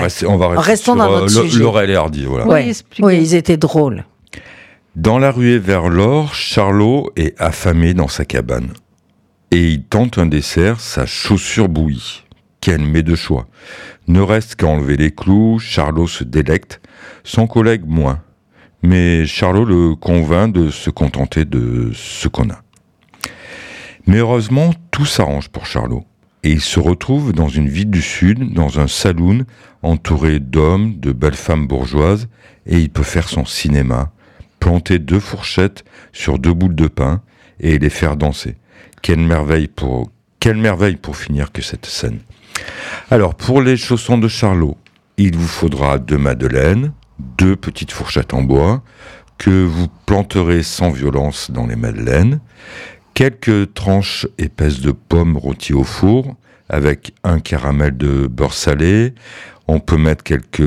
rester Restons sur dans notre sujet. Laurel et Hardy. Voilà. Oui, ils étaient drôles. Dans la ruée vers l'or, Charlot est affamé dans sa cabane. Et il tente un dessert, sa chaussure bouillie. Quel met de choix. Ne reste qu'à enlever les clous, Charlot se délecte, son collègue moins. Mais Charlot le convainc de se contenter de ce qu'on a. Mais heureusement, tout s'arrange pour Charlot. Et il se retrouve dans une ville du Sud, dans un saloon, entouré d'hommes, de belles femmes bourgeoises, et il peut faire son cinéma, planter 2 fourchettes sur 2 boules de pain, et les faire danser. Quelle merveille pour finir que cette scène. Alors, pour les chaussons de Charlot, il vous faudra 2 madeleines, 2 petites fourchettes en bois, que vous planterez sans violence dans les madeleines, quelques tranches épaisses de pommes rôties au four, avec un caramel de beurre salé. On peut mettre quelques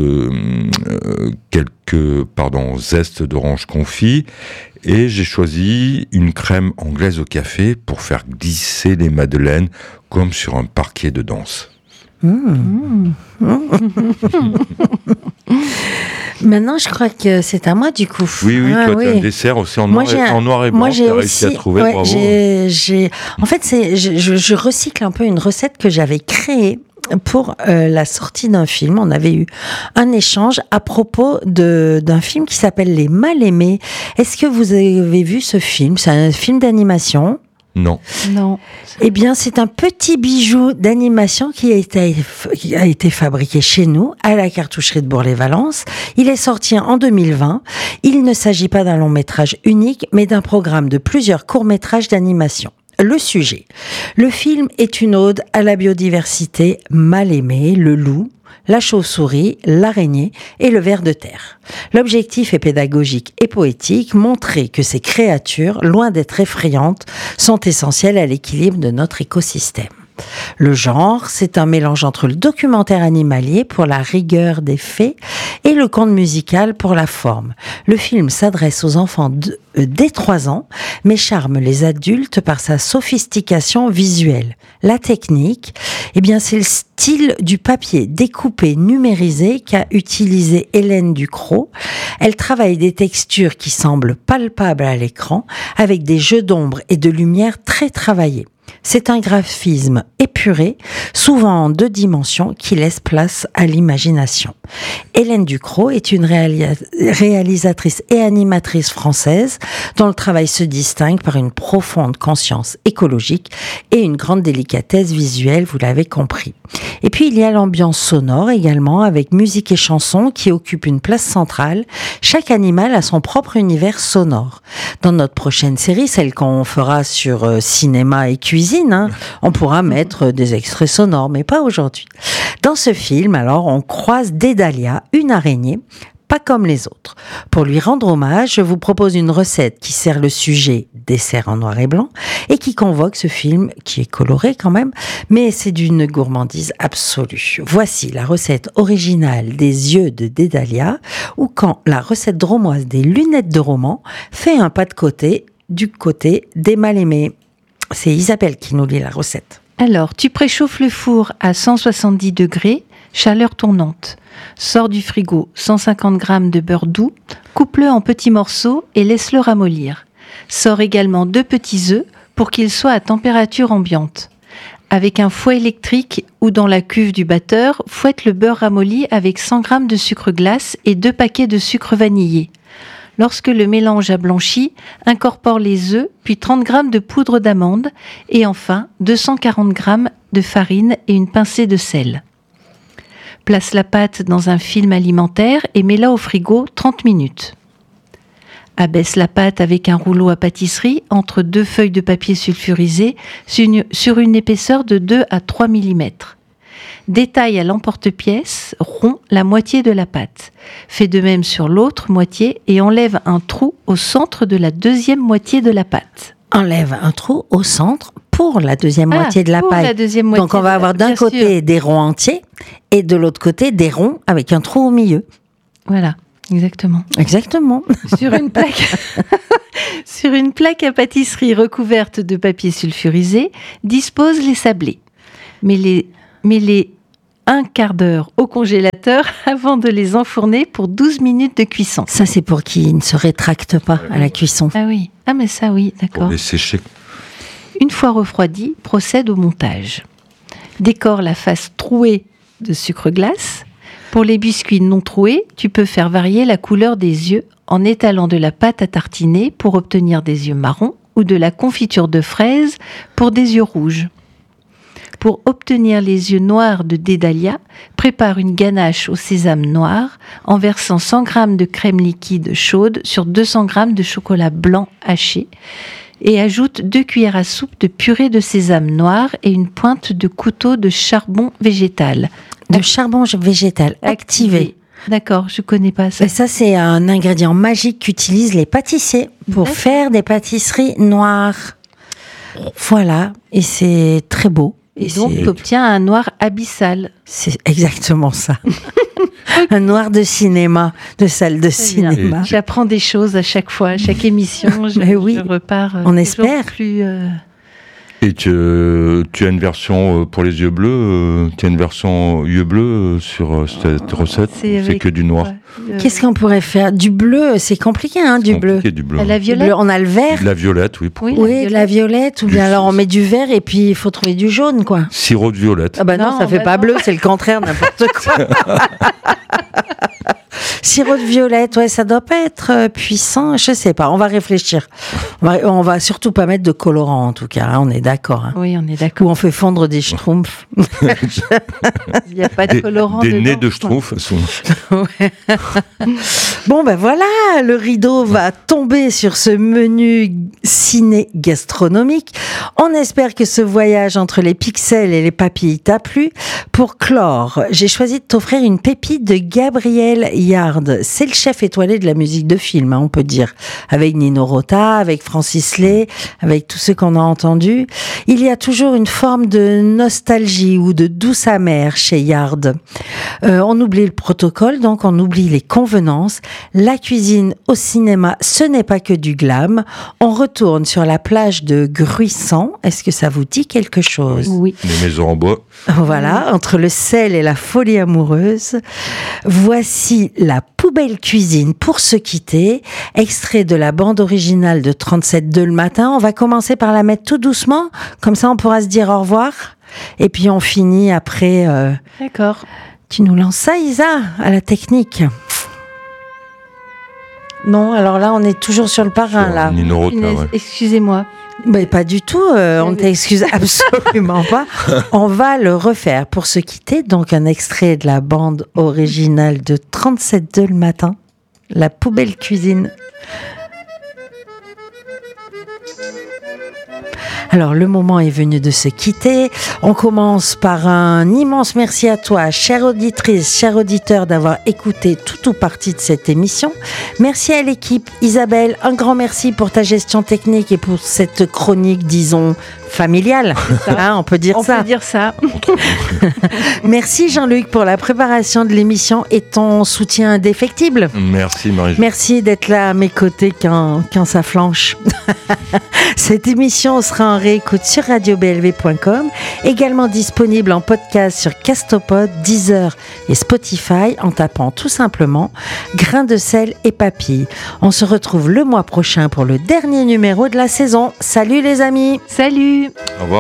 zestes d'orange confit. Et j'ai choisi une crème anglaise au café pour faire glisser les madeleines comme sur un parquet de danse. Maintenant, je crois que c'est à moi, du coup. Oui, toi, tu as un dessert aussi en noir et blanc. Moi, j'ai réussi à trouver, bravo. En fait, je recycle un peu une recette que j'avais créée pour la sortie d'un film. On avait eu un échange à propos d'un film qui s'appelle Les Mal-Aimés. Est-ce que vous avez vu ce film ? C'est un film d'animation. Non. Eh bien, c'est un petit bijou d'animation qui a été fabriqué chez nous, à la cartoucherie de Bourg-les-Valences. Il est sorti en 2020. Il ne s'agit pas d'un long métrage unique, mais d'un programme de plusieurs courts-métrages d'animation. Le sujet. Le film est une ode à la biodiversité mal aimée, le loup, la chauve-souris, l'araignée et le ver de terre. L'objectif est pédagogique et poétique, montrer que ces créatures, loin d'être effrayantes, sont essentielles à l'équilibre de notre écosystème. Le genre, c'est un mélange entre le documentaire animalier pour la rigueur des faits et le conte musical pour la forme. Le film s'adresse aux enfants dès 3 ans, mais charme les adultes par sa sophistication visuelle. La technique, eh bien, c'est le style du papier découpé, numérisé qu'a utilisé Hélène Ducrot. Elle travaille des textures qui semblent palpables à l'écran, avec des jeux d'ombre et de lumière très travaillés. C'est un graphisme épuré, souvent en 2 dimensions, qui laisse place à l'imagination. Hélène Ducrot est une réalisatrice et animatrice française dont le travail se distingue par une profonde conscience écologique et une grande délicatesse visuelle, vous l'avez compris. Et puis il y a l'ambiance sonore également, avec musique et chansons qui occupent une place centrale. Chaque animal a son propre univers sonore. Dans notre prochaine série, celle qu'on fera sur cinéma et cuisine, on pourra mettre des extraits sonores, mais pas aujourd'hui. Dans ce film, alors, on croise Dédalia, une araignée, pas comme les autres. Pour lui rendre hommage, je vous propose une recette qui sert le sujet dessert en noir et blanc et qui convoque ce film qui est coloré quand même, mais c'est d'une gourmandise absolue. Voici la recette originale des yeux de Dédalia, ou quand la recette dromoise des lunettes de roman fait un pas de côté du côté des mal-aimés. C'est Isabelle qui nous lit la recette. Alors, tu préchauffes le four à 170 degrés, chaleur tournante. Sors du frigo 150 g de beurre doux, coupe-le en petits morceaux et laisse-le ramollir. Sors également 2 petits œufs pour qu'ils soient à température ambiante. Avec un fouet électrique ou dans la cuve du batteur, fouette le beurre ramolli avec 100 g de sucre glace et 2 paquets de sucre vanillé. Lorsque le mélange a blanchi, incorpore les œufs, puis 30 g de poudre d'amande et enfin 240 g de farine et une pincée de sel. Place la pâte dans un film alimentaire et mets-la au frigo 30 minutes. Abaisse la pâte avec un rouleau à pâtisserie entre 2 feuilles de papier sulfurisé sur une épaisseur de 2 à 3 mm. Détaille à l'emporte-pièce rond la moitié de la pâte. Fais de même sur l'autre moitié et enlève un trou au centre de la deuxième moitié de la pâte. Enlève un trou au centre pour la deuxième moitié de la pâte. Donc on va avoir d'un côté des ronds entiers et de l'autre côté des ronds avec un trou au milieu. Voilà, exactement. Exactement. Sur une plaque à pâtisserie recouverte de papier sulfurisé, dispose les sablés. Mets-les un quart d'heure au congélateur avant de les enfourner pour 12 minutes de cuisson. Ça, c'est pour qu'ils ne se rétractent pas à la cuisson. Ah oui, mais ça oui, d'accord. Pour les sécher. Une fois refroidi, procède au montage. Décore la face trouée de sucre glace. Pour les biscuits non troués, tu peux faire varier la couleur des yeux en étalant de la pâte à tartiner pour obtenir des yeux marrons ou de la confiture de fraises pour des yeux rouges. Pour obtenir les yeux noirs de Dédalia, prépare une ganache au sésame noir en versant 100 g de crème liquide chaude sur 200 g de chocolat blanc haché et ajoute 2 cuillères à soupe de purée de sésame noir et une pointe de couteau de charbon végétal. De charbon végétal activé. D'accord, je connais pas ça. Et ça, c'est un ingrédient magique qu'utilisent les pâtissiers pour faire des pâtisseries noires. Voilà, et c'est très beau. Et donc, tu obtiens un noir abyssal. C'est exactement ça. Un noir de cinéma, de salle de cinéma. J'apprends des choses à chaque fois, à chaque émission. Je repars. On espère. Plus, Et tu as une version pour les yeux bleus, tu as une version yeux bleus sur cette recette, c'est que du noir. Qu'est-ce qu'on pourrait faire? Du bleu, c'est compliqué, du bleu. Du bleu. La violette. On a le vert. De la violette, oui. Oui, de la violette, ou bien alors on met du vert et puis il faut trouver du jaune, quoi. Sirop de violette. Ah bah non, ça fait pas bleu, c'est le contraire, n'importe quoi. Sirop de violette, ouais, ça doit pas être puissant, je sais pas, on va réfléchir. On va surtout pas mettre de colorant en tout cas, on est d'accord. Oui, on est d'accord. Ou on fait fondre des schtroumpfs. Il n'y a pas de colorant des dedans. Nez de schtroumpfs. Ouais. Bon ben voilà, le rideau va tomber sur ce menu ciné gastronomique. On espère que ce voyage entre les pixels et les papilles t'a plu. Pour clore, j'ai choisi de t'offrir une pépite de Gabriel Yard. C'est le chef étoilé de la musique de film, on peut dire. Avec Nino Rota, avec Francis Lay, avec tous ceux qu'on a entendus. Il y a toujours une forme de nostalgie ou de douce amère chez Yard. On oublie le protocole, donc on oublie les convenances. La cuisine au cinéma, ce n'est pas que du glam. On retourne sur la plage de Gruissant. Est-ce que ça vous dit quelque chose? Oui. Les maisons en bois. Voilà, entre le sel et la folie amoureuse. Voici la poubelle cuisine pour se quitter. Extrait de la bande originale de 37.2 le matin. On va commencer par la mettre tout doucement. Comme ça, on pourra se dire au revoir. Et puis, on finit après. D'accord. Tu nous lances ça, Isa, à la technique? Non, alors là, on est toujours sur le parrain, là. Nino Rota, ouais. Excusez-moi. Mais pas du tout, on ne t'excuse absolument pas. On va le refaire pour se quitter. Donc, un extrait de la bande originale de 37.2 le matin. La poubelle cuisine. Alors, le moment est venu de se quitter. On commence par un immense merci à toi, chère auditrice, cher auditeur, d'avoir écouté tout ou partie de cette émission. Merci à l'équipe. Isabelle, un grand merci pour ta gestion technique et pour cette chronique, disons, familiale. On peut dire ça. On peut dire ça. Merci Jean-Luc pour la préparation de l'émission et ton soutien indéfectible. Merci Marie. Merci d'être là à mes côtés quand ça flanche. Cette émission sera en réécoute sur radioblv.com, également disponible en podcast sur Castopod, Deezer et Spotify en tapant tout simplement Grain de sel et papilles. On se retrouve le mois prochain pour le dernier numéro de la saison. Salut les amis. Salut. Au revoir.